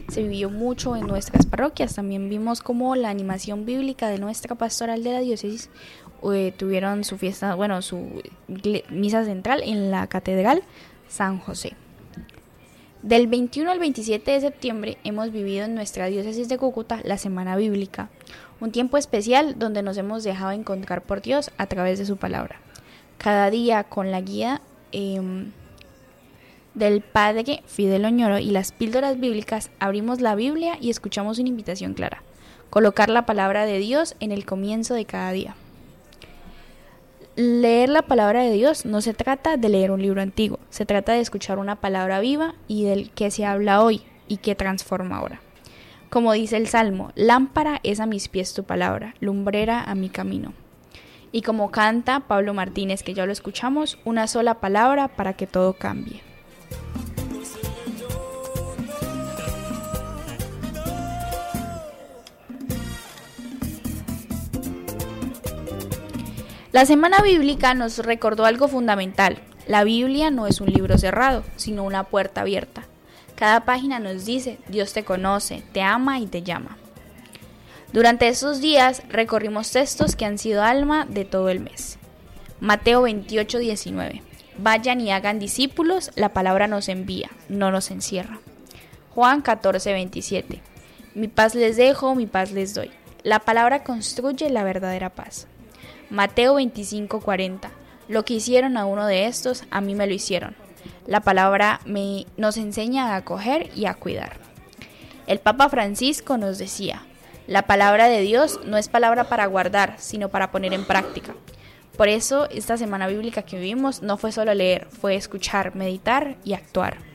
se vivió mucho en nuestras parroquias. También vimos cómo la animación bíblica de nuestra pastoral de la diócesis tuvieron su fiesta, su misa central en la Catedral San José. Del 21 al 27 de septiembre hemos vivido en nuestra diócesis de Cúcuta la Semana Bíblica, un tiempo especial donde nos hemos dejado encontrar por Dios a través de su palabra. Cada día con la guía del Padre Fidel Oñoro y las píldoras bíblicas abrimos la Biblia y escuchamos una invitación clara: colocar la palabra de Dios en el comienzo de cada día. Leer la palabra de Dios no se trata de leer un libro antiguo, se trata de escuchar una palabra viva y del que se habla hoy y que transforma ahora. Como dice el Salmo, lámpara es a mis pies tu palabra, lumbrera a mi camino. Y como canta Pablo Martínez, que ya lo escuchamos, una sola palabra para que todo cambie. La Semana Bíblica nos recordó algo fundamental. La Biblia no es un libro cerrado, sino una puerta abierta. Cada página nos dice: Dios te conoce, te ama y te llama. Durante estos días recorrimos textos que han sido alma de todo el mes. Mateo 28:19. Vayan y hagan discípulos, la palabra nos envía, no nos encierra. Juan 14:27. Mi paz les dejo, mi paz les doy. La palabra construye la verdadera paz. Mateo 25:40. Lo que hicieron a uno de estos, a mí me lo hicieron. La palabra nos enseña a acoger y a cuidar. El Papa Francisco nos decía: la palabra de Dios no es palabra para guardar, sino para poner en práctica. Por eso, esta semana bíblica que vivimos no fue solo leer, fue escuchar, meditar y actuar.